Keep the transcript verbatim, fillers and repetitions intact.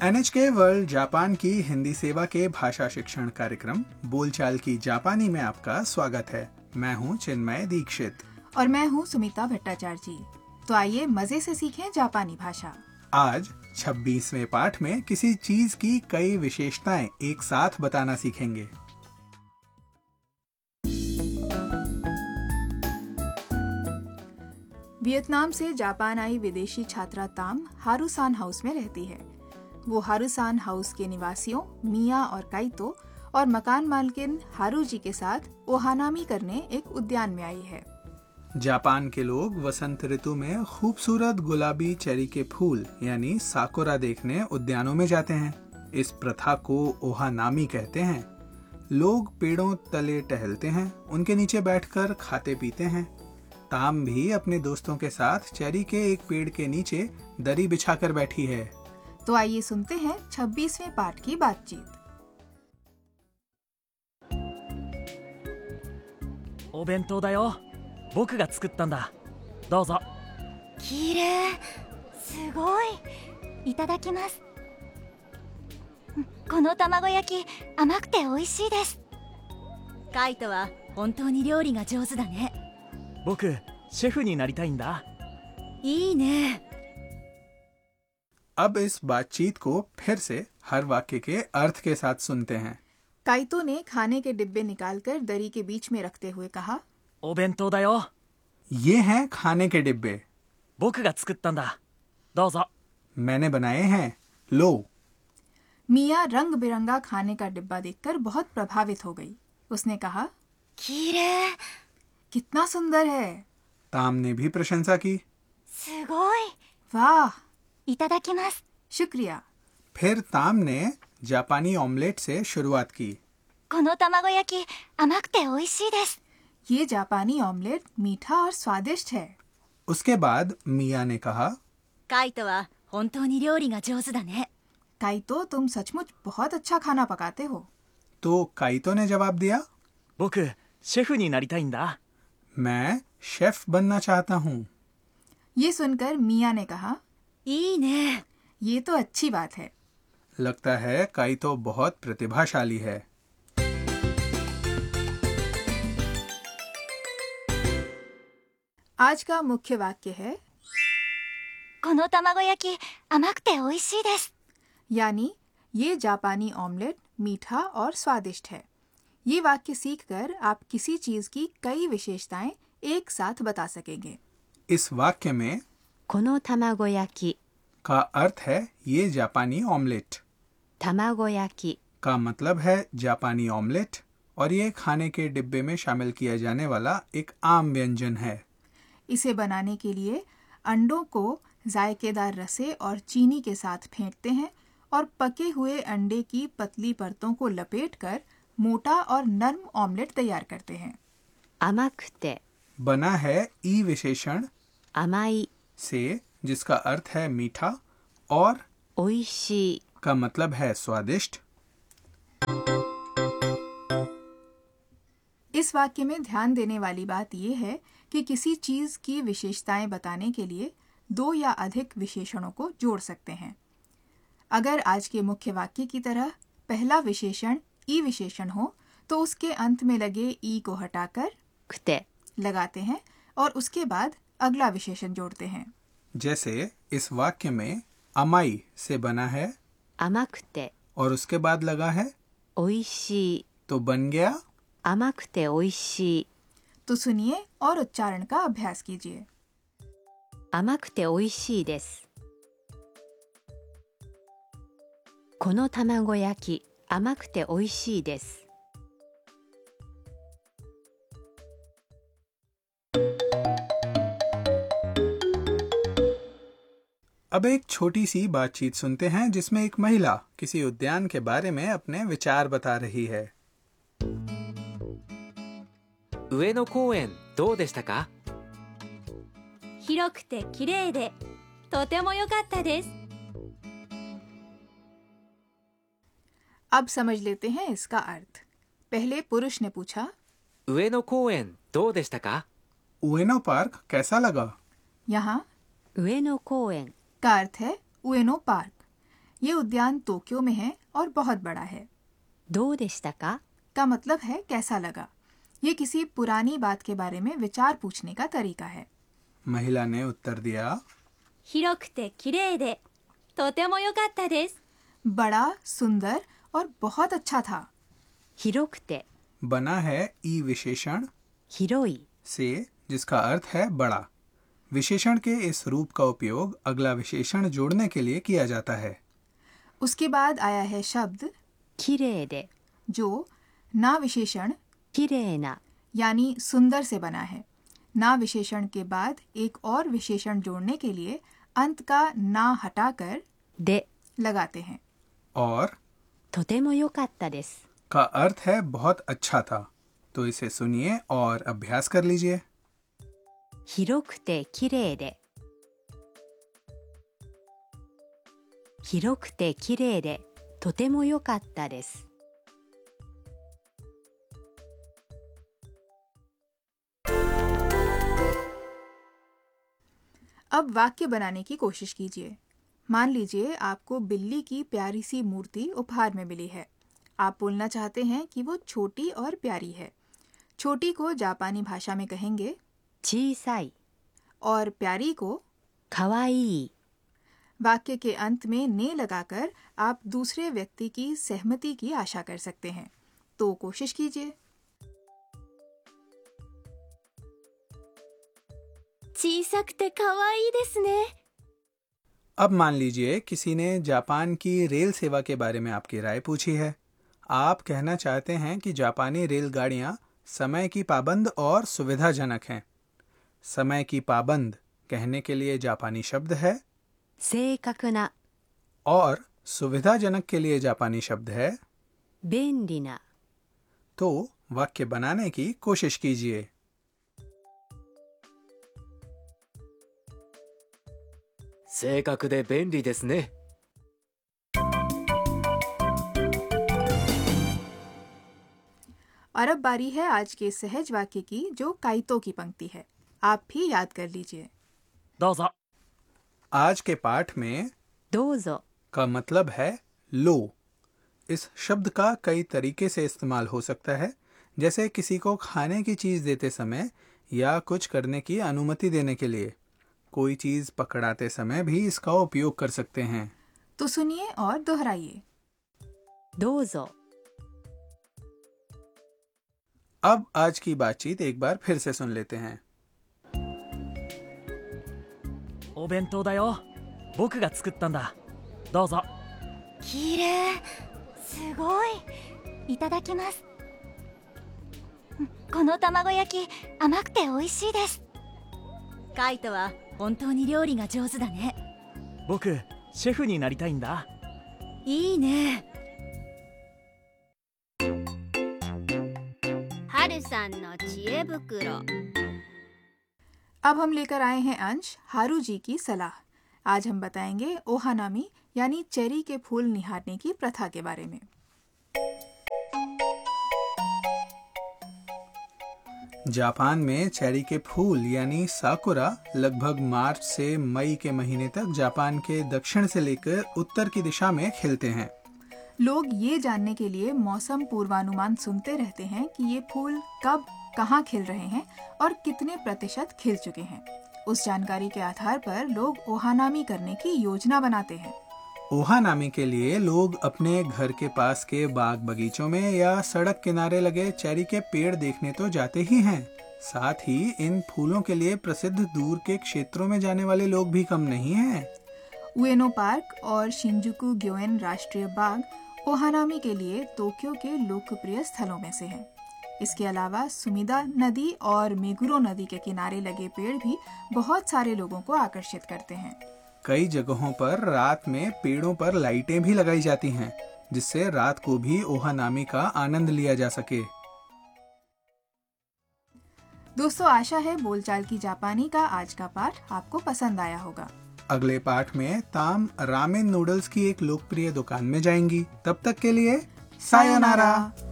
N H के world Japan की हिंदी सेवा के भाषा शिक्षण कार्यक्रम बोलचाल की जापानी में आपका स्वागत है। मैं हूं चिन्मय दीक्षित और मैं हूं सुमिता भट्टाचार्य जी। तो आइए मजे से सीखें जापानी भाषा। आज छब्बीसवें पाठ में किसी चीज की कई विशेषताएं एक साथ बताना सीखेंगे। वियतनाम से जापान आई विदेशी छात्रा ताम हारूसान हाउस में रहती है। वो हारूसान हाउस के निवासियों मिया और काइतो और मकान मालकिन हारूजी के साथ ओहानामी करने एक उद्यान में आई है। जापान के लोग वसंत ऋतु में खूबसूरत गुलाबी चेरी के फूल यानी साकुरा देखने उद्यानों में जाते हैं। इस प्रथा को ओहानामी कहते हैं। लोग पेड़ों तले टहलते हैं, उनके नीचे बैठकर खाते पीते हैं। ताम भी अपने दोस्तों के साथ चेरी के एक पेड़ के नीचे दरी बिछाकर बैठी है। तो आइए सुनते हैं छब्बीसवें पाठ की बातचीत। お弁当だよ。僕が作ったんだ。どうぞ。 きれい、すごい。いただきます。この卵焼き甘くて美味しいです。カイトは本当に料理が上手だね。 僕シェフになりたいんだ。 いいね。 अब इस बातचीत को फिर से हर वाक्य के अर्थ के साथ सुनते हैं। काइतो ने खाने के डिब्बे निकालकर दरी के बीच में रखते हुए कहा, お弁当だよ。 ये हैं खाने के डिब्बे। 僕が作ったんだ。どうぞ。 मैंने बनाए हैं, लो। मिया रंग बिरंगा खाने का डिब्बा देखकर बहुत प्रभावित हो गई। उसने कहा, きれい、 कितना सुंदर है। ताम ने भी प्रशंसा की। すごい。 वाह, いただきます。 शुक्रिया। फिर ताम ने जापानी ऑमलेट से शुरुआत की। この卵焼き甘くて美味しいです。 ये जापानी ऑमलेट मीठा और स्वादिष्ट है। उसके बाद मिया ने कहा, カイトは本当に料理が上手だね。 काइतो, तुम सचमुच बहुत अच्छा खाना पकाते हो। तो काइतो ने जवाब दिया, 僕シェフになりたいんだ。 मैं शेफ बनना चाहता हूँ। ये सुनकर मिया ने कहा, いいね。 ये तो अच्छी बात है। लगता है काइतो बहुत प्रतिभाशाली है। आज का मुख्य वाक्य है この卵焼き甘くて美味しいです。 यानी ये जापानी ऑमलेट मीठा और स्वादिष्ट है। ये वाक्य सीखकर आप किसी चीज की कई विशेषताएं एक साथ बता सकेंगे। इस वाक्य में この卵焼き、 का अर्थ है ये जापानी ऑमलेट। 卵焼き、 का मतलब है जापानी ऑमलेट और ये खाने के डिब्बे में शामिल किया जाने वाला एक आम व्यंजन है। इसे बनाने के लिए अंडों को जायकेदार रसे और चीनी के साथ फेंटते हैं और पके हुए अंडे की पतली परतों को लपेटकर मोटा और नर्म ऑमलेट तैयार करते हैं। 甘くて、 बना है ई विशेषण 甘い、 से जिसका अर्थ है मीठा और 美味しい。 का मतलब है स्वादिष्ट। इस वाक्य में ध्यान देने वाली बात यह है कि किसी चीज की विशेषताएं बताने के लिए दो या अधिक विशेषणों को जोड़ सकते हैं। अगर आज के मुख्य वाक्य की तरह पहला विशेषण ई विशेषण हो तो उसके अंत में लगे ई को हटाकर くて、 लगाते हैं और उसके बाद अगला विशेषण जोड़ते हैं। जैसे इस वाक्य में अमाई से बना है 甘くて、 और उसके बाद लगा है 美味しい。 तो बन गया 甘くて美味しい。 तो सुनिए और उच्चारण का अभ्यास कीजिए। 甘くて美味しいです。この卵焼き甘くて美味しいです。 अब एक छोटी सी बातचीत सुनते हैं जिसमें एक महिला किसी उद्यान के बारे में अपने विचार बता रही है। 上野公園どうでしたか？ 広くて綺麗でとても良かったです。 अब समझ लेते हैं इसका अर्थ। पहले पुरुष ने पूछा, 上野公園どうでしたか？ उएनो पार्क कैसा लगा? यहाँ 上野公園 का अर्थ है उएनो पार्क। ये उद्यान टोक्यो में है और बहुत बड़ा है। どうでしたか का मतलब है कैसा लगा। ये किसी पुरानी बात के बारे में विचार पूछने का तरीका है। महिला ने उत्तर दिया, 広くて綺麗でとても良かったです बड़ा, सुंदर और बहुत अच्छा था। 広くて बना है ई विशेषण 広い से, जिसका अर्थ है बड़ा। विशेषण के इस रूप का उपयोग अगला विशेषण जोड़ने के लिए किया जाता है। उसके बाद आया है शब्द 綺麗で जो ना विशेषण 綺麗な यानी सुंदर से बना है। ना विशेषण के बाद एक और विशेषण जोड़ने के लिए अंत का ना हटाकर で लगाते हैं। और とても良かったです का अर्थ है बहुत अच्छा था। तो इसे सुनिए और अभ्यास कर लीजिए। 広くて綺麗で広くて綺麗でとても良かったです अब वाक्य बनाने की कोशिश कीजिए। मान लीजिए आपको बिल्ली की प्यारी सी मूर्ति उपहार में मिली है। आप बोलना चाहते हैं कि वो छोटी और प्यारी है। छोटी को जापानी भाषा में कहेंगे 小さい और प्यारी को। かわいい वाक्य के अंत में ने लगाकर आप दूसरे व्यक्ति की सहमति की आशा कर सकते हैं। तो कोशिश कीजिए। 小さくてかわいいですね अब मान लीजिए किसी ने जापान की रेल सेवा के बारे में आपकी राय पूछी है। आप कहना चाहते हैं कि जापानी रेलगाड़ियां समय की पाबंद और सुविधाजनक हैं। समय की पाबंद कहने के लिए जापानी शब्द है 正確な और सुविधाजनक के लिए जापानी शब्द है। 便利な तो वाक्य बनाने की कोशिश कीजिए। 正確で便利ですね。 और अब बारी है आज के सहज वाक्य की, जो काइतो की पंक्ति है। आप भी याद कर लीजिए। どうぞ आज के पाठ में どうぞ का मतलब है लो। इस शब्द का कई तरीके से इस्तेमाल हो सकता है, जैसे किसी को खाने की चीज देते समय या कुछ करने की अनुमति देने के लिए। कोई चीज पकड़ाते समय भी इसका उपयोग कर सकते हैं। तो सुनिए और दोहराइए। どうぞ अब आज की बातचीत एक बार फिर से सुन लेते हैं। お弁当だよ僕が作ったんだどうぞ綺麗すごいいただきますこの卵焼き甘くて美味しいですカイトは本当に料理が上手だね僕シェフになりたいんだいいねはるさんの知恵袋 अब हम लेकर आए हैं अंश हारू जी की सलाह। आज हम बताएंगे ओहानामी यानी चेरी के फूल निहारने की प्रथा के बारे में। जापान में चेरी के फूल यानी साकुरा लगभग मार्च से मई के महीने तक जापान के दक्षिण से लेकर उत्तर की दिशा में खिलते हैं। लोग ये जानने के लिए मौसम पूर्वानुमान सुनते रहते हैं कि ये फूल कब कहाँ खिल रहे हैं और कितने प्रतिशत खिल चुके हैं। उस जानकारी के आधार पर लोग ओहानामी करने की योजना बनाते हैं। ओहानामी के लिए लोग अपने घर के पास के बाग बगीचों में या सड़क किनारे लगे चेरी के पेड़ देखने तो जाते ही हैं। साथ ही इन फूलों के लिए प्रसिद्ध दूर के क्षेत्रों में जाने वाले लोग भी कम नहीं हैं। उएनो पार्क और शिंजुकु ग्योएन राष्ट्रीय बाग ओहानामी के लिए टोक्यो के लोकप्रिय स्थलों में से हैं। इसके अलावा सुमिदा नदी और मेगुरो नदी के किनारे लगे पेड़ भी बहुत सारे लोगों को आकर्षित करते हैं। कई जगहों पर रात में पेड़ों पर लाइटें भी लगाई जाती हैं, जिससे रात को भी ओहानामी का आनंद लिया जा सके। दोस्तों, आशा है बोलचाल की जापानी का आज का पाठ आपको पसंद आया होगा। अगले पाठ में ताम रामेन नूडल्स की एक लोकप्रिय दुकान में जाएंगी। तब तक के लिए सायोनारा।